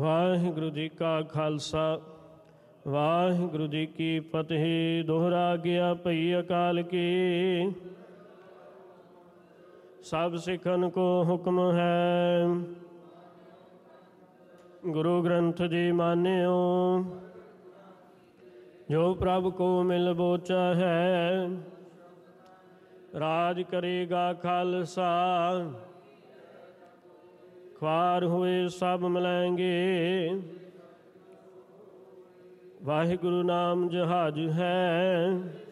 ਵਾਹਿਗੁਰੂ ਜੀ ਕਾ ਖਾਲਸਾ ਵਾਹਿਗੁਰੂ ਜੀ ਕੀ ਫਤਿਹ। ਦੋਹਰਾ ਗਿਆ ਭਈ ਅਕਾਲ ਕੀ, ਸਭ ਸਿੱਖਨ ਕੋ ਹੁਕਮ ਹੈ। ਗੁਰੂ ਗ੍ਰੰਥ ਜੀ ਮਾਨਿਓ, ਜੋ ਪ੍ਰਭ ਕੋ ਮਿਲ ਬੋਚਾ ਹੈ। ਰਾਜ ਕਰੇਗਾ ਖਾਲਸਾ, ख्वार हुए सब मिलेंगे। वाहिगुरु नाम जहाज है,